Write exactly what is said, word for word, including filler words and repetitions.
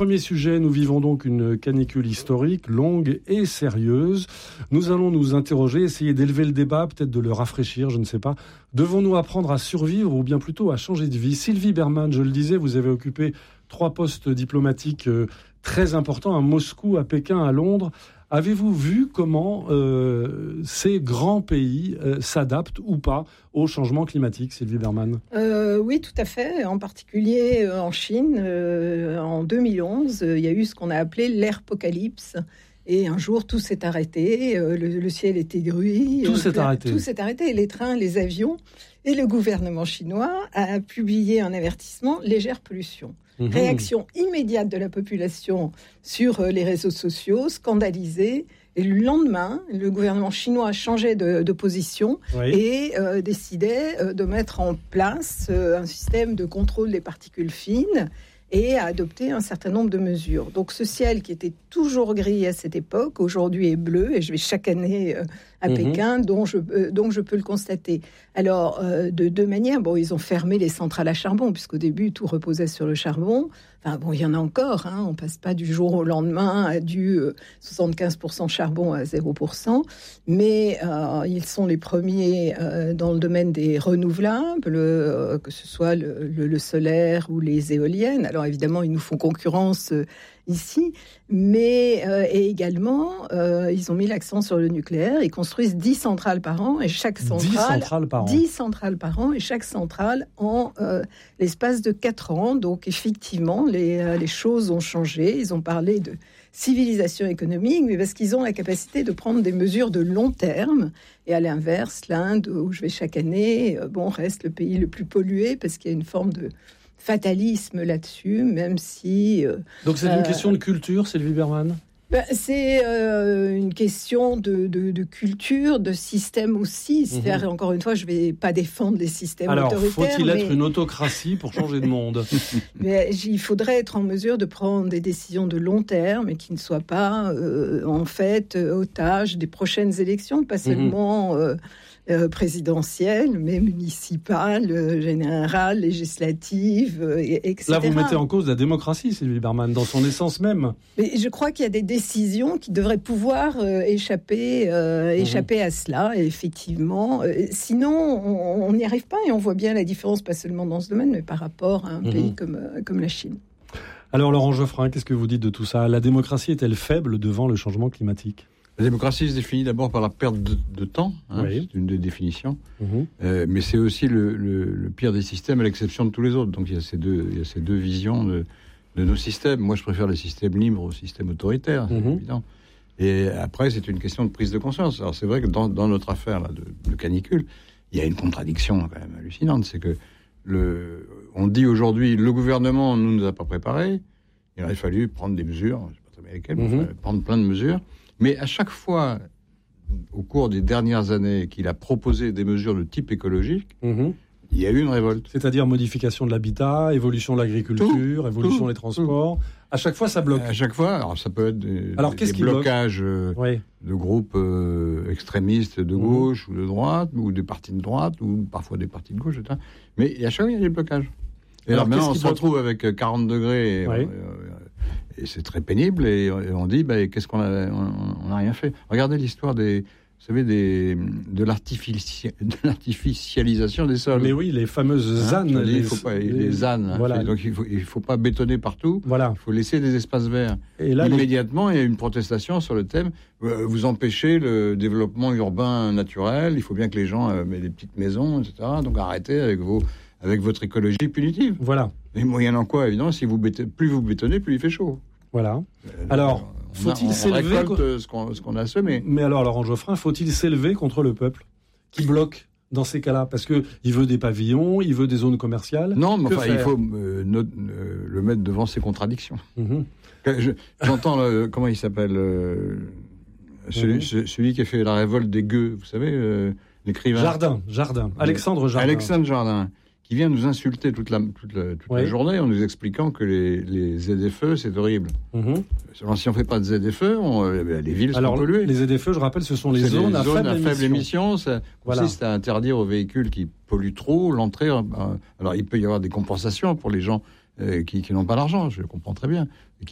premier sujet, nous vivons donc une canicule historique, longue et sérieuse. Nous allons nous interroger, essayer d'élever le débat, peut-être de le rafraîchir, je ne sais pas. Devons-nous apprendre à survivre ou bien plutôt à changer de vie ? Sylvie Bermann, je le disais, vous avez occupé trois postes diplomatiques euh, très importants, à Moscou, à Pékin, à Londres. Avez-vous vu comment euh, ces grands pays euh, s'adaptent ou pas au changement climatique, Sylvie Bermann ? euh, Oui, tout à fait. En particulier euh, en Chine, euh, en deux mille onze, euh, il y a eu ce qu'on a appelé l'Airpocalypse. Et un jour, tout s'est arrêté, euh, le, le ciel était gris. Tout euh, s'est arrêté. Tout s'est arrêté, les trains, les avions. Et le gouvernement chinois a publié un avertissement, légère pollution. Mmh. Réaction immédiate de la population sur euh, les réseaux sociaux, scandalisée. Et le lendemain, le gouvernement chinois a changé de, de position oui. et euh, décidait euh, de mettre en place euh, un système de contrôle des particules fines et a adopté un certain nombre de mesures. Donc ce ciel qui était toujours gris à cette époque, aujourd'hui est bleu, et je vais chaque année euh, à mmh. Pékin, dont je, euh, donc je peux le constater. Alors, euh, de deux manières, bon, ils ont fermé les centrales à charbon, puisqu'au début, tout reposait sur le charbon. Enfin, bon, il y en a encore, hein, on passe pas du jour au lendemain à du euh, soixante-quinze pour cent charbon à zéro pour cent, mais euh, ils sont les premiers euh, dans le domaine des renouvelables, euh, que ce soit le, le, le solaire ou les éoliennes. Alors évidemment, ils nous font concurrence euh, ici, mais euh, et également, euh, ils ont mis l'accent sur le nucléaire. Ils construisent dix centrales par an, et chaque centrale... dix centrales par an. dix centrales par an, et chaque centrale en euh, l'espace de quatre ans. Donc effectivement, les, euh, les choses ont changé. Ils ont parlé de civilisation économique, mais parce qu'ils ont la capacité de prendre des mesures de long terme. Et à l'inverse, l'Inde, où je vais chaque année, euh, bon, reste le pays le plus pollué, parce qu'il y a une forme de fatalisme là-dessus, même si... Euh, Donc c'est euh, une question de culture, Sylvie Bermann ? Ben, c'est euh, une question de, de, de culture, de système aussi. C'est-à-dire, mmh. encore une fois, je ne vais pas défendre les systèmes Alors, autoritaires. Alors, faut-il mais... être une autocratie pour changer de monde ? mais il faudrait être en mesure de prendre des décisions de long terme et qui ne soient pas, euh, en fait, otages des prochaines élections, pas seulement... Mmh. Euh, Euh, présidentielle, mais municipale, euh, générale, législative, euh, et cetera. Là, vous mettez en cause la démocratie, Sylvie Bermann, dans son essence même. Mais je crois qu'il y a des décisions qui devraient pouvoir euh, échapper, euh, mmh. échapper à cela, et effectivement. Euh, sinon, on n'y arrive pas, et on voit bien la différence, pas seulement dans ce domaine, mais par rapport à un mmh. pays comme, euh, comme la Chine. Alors, Laurent Geoffrin, qu'est-ce que vous dites de tout ça ? La démocratie est-elle faible devant le changement climatique ? La démocratie se définit d'abord par la perte de, de temps, hein, oui. c'est une des définitions, mmh. euh, mais c'est aussi le, le, le pire des systèmes à l'exception de tous les autres. Donc il y a ces deux, il y a ces deux visions de, de nos systèmes. Moi je préfère le système libre au système autoritaire, c'est mmh. évident. Et après c'est une question de prise de conscience. Alors c'est vrai que dans, dans notre affaire là, de, de canicule, il y a une contradiction quand même hallucinante. C'est que le, on dit aujourd'hui le gouvernement ne nous a pas préparés, il aurait fallu prendre des mesures, je ne sais pas très bien lesquelles, mmh. mais prendre plein de mesures. Mais à chaque fois, au cours des dernières années, qu'il a proposé des mesures de type écologique, mmh. il y a eu une révolte. C'est-à-dire modification de l'habitat, évolution de l'agriculture, tout, évolution tout, des transports. Tout. À chaque fois, ça bloque. À chaque fois, alors ça peut être des, alors, des blocages bloque oui. de groupes euh, extrémistes de gauche mmh. ou de droite, ou des partis de droite, ou parfois des partis de gauche, et cetera. Mais à chaque fois, il y a des blocages. Et alors, alors maintenant, on se bloque retrouve avec quarante degrés... Et, oui. euh, Et c'est très pénible, et on dit, bah, qu'est-ce qu'on a, on n'a rien fait. Regardez l'histoire des, vous savez, des, de, l'artifici- de l'artificialisation des sols. Mais oui, les fameuses ZAN. Hein, les, il faut pas, les, les ZAN. Voilà. Hein, donc il faut, il faut pas bétonner partout. Voilà. Il faut laisser des espaces verts. Et là, immédiatement, les... il y a une protestation sur le thème. Vous empêchez le développement urbain naturel. Il faut bien que les gens euh, aient des petites maisons, et cetera. Donc arrêtez avec vos, avec votre écologie punitive. Voilà. Et moyennant quoi, évidemment, si vous bétonnez, plus vous bétonnez, plus il fait chaud. Voilà. Alors, on faut-il a, on s'élever récolte co- ce, qu'on, ce qu'on a semé. Mais alors, Laurent Geoffrin, faut-il s'élever contre le peuple qui bloque dans ces cas-là ? Parce qu'il veut des pavillons, il veut des zones commerciales. Non, mais enfin, il faut euh, no- euh, le mettre devant ses contradictions. Mm-hmm. Je, j'entends, le, comment il s'appelle euh, celui, mm-hmm. celui qui a fait la révolte des gueux, vous savez, euh, l'écrivain. Jardin, Jardin. Alexandre Jardin. Alexandre Jardin. Qui vient nous insulter toute la, toute la, toute oui. la journée en nous expliquant que les, les Z F E, c'est horrible. Mm-hmm. Alors, si on ne fait pas de Z F E, on, les villes Alors, sont polluées. Les Z F E, je rappelle, ce sont les c'est zones, les à, zones faible à faible émission. émission. Ça voilà. consiste à interdire aux véhicules qui polluent trop l'entrée. Euh, alors, il peut y avoir des compensations pour les gens euh, qui, qui n'ont pas l'argent, je comprends très bien, et qui